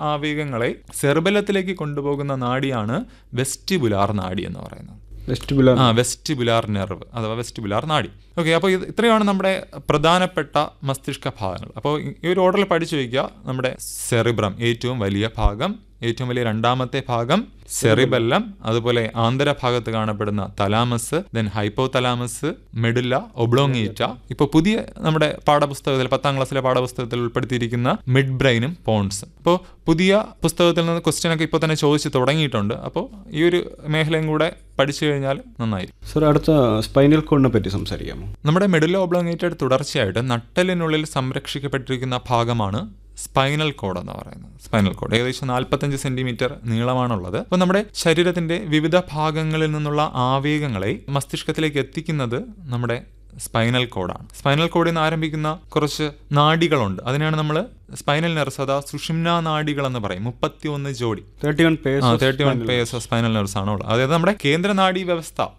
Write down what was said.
ആവേഗങ്ങളെ സെറിബെല്ലത്തിലേക്ക് കൊണ്ടുപോകുന്ന നാഡിയാണ് വെസ്റ്റിബുലാർ നാഡി എന്ന് പറയുന്നത്. വെസ്റ്റിബുലാർ നെർവ് അഥവാ വെസ്റ്റിബുലാർ നാഡി. ഓക്കെ, അപ്പോൾ ഇത്രയാണ് നമ്മുടെ പ്രധാനപ്പെട്ട മസ്തിഷ്ക ഭാഗങ്ങൾ. അപ്പോൾ ഈ ഒരു ഓർഡറിൽ പഠിച്ചു വയ്ക്കുക. നമ്മുടെ സെറിബ്രം ഏറ്റവും വലിയ ഭാഗം, ഏറ്റവും വലിയ രണ്ടാമത്തെ ഭാഗം സെറിബെല്ലം, അതുപോലെ ആന്തരഭാഗത്ത് കാണപ്പെടുന്ന thalamus, then hypo thalamus, medulla ഒബ്ലോങ്ങേറ്റ. ഇപ്പോൾ പുതിയ നമ്മുടെ പാഠപുസ്തകത്തിൽ 10ാം ക്ലാസ്സിലെ പാഠപുസ്തകത്തിൽ ഉൾപ്പെടുത്തിയിരിക്കുന്ന മിഡ് ബ്രെയിനും പോൺസും. അപ്പോൾ പുതിയ പുസ്തകത്തിൽ നിന്ന് ക്വസ്റ്റ്യൻ ഒക്കെ ഇപ്പോൾ തന്നെ ചോദിച്ചു തുടങ്ങിയിട്ടുണ്ട്. അപ്പോൾ ഈ ഒരു മേഖലയും കൂടെ പഠിച്ചു കഴിഞ്ഞാൽ നന്നായിരിക്കും. സർ, അടുത്ത സ്പൈനൽ കോഡിനെ പറ്റി സംസാരിക്കാമോ? നമ്മുടെ മെഡുല്ല ഒബ്ലോങ്ങേറ്റയുടെ തുടർച്ചയായിട്ട് നട്ടലിനുള്ളിൽ സംരക്ഷിക്കപ്പെട്ടിരിക്കുന്ന ഭാഗമാണ് സ്പൈനൽ കോഡ് എന്ന് പറയുന്നത്. സ്പൈനൽ കോഡ് ഏകദേശം 45 സെന്റിമീറ്റർ നീളമാണുള്ളത്. അപ്പോൾ നമ്മുടെ ശരീരത്തിന്റെ വിവിധ ഭാഗങ്ങളിൽ നിന്നുള്ള ആവേഗങ്ങളെ മസ്തിഷ്കത്തിലേക്ക് എത്തിക്കുന്നത് നമ്മുടെ സ്പൈനൽ കോഡാണ്. സ്പൈനൽ കോഡിൽ നിന്ന് ആരംഭിക്കുന്ന കുറച്ച് നാഡികളുണ്ട്. അതിനാണ് നമ്മൾ സ്പൈനൽ നെർവ്സ് അഥവാ സുഷിമ്ന നാഡികൾ എന്ന് പറയും. 31 ജോഡി 31 പേഴ്സ് ഓഫ് സ്പൈനൽ നെർവ്സ് ആണുള്ളത്. അതായത് നമ്മുടെ കേന്ദ്ര നാഡീ വ്യവസ്ഥ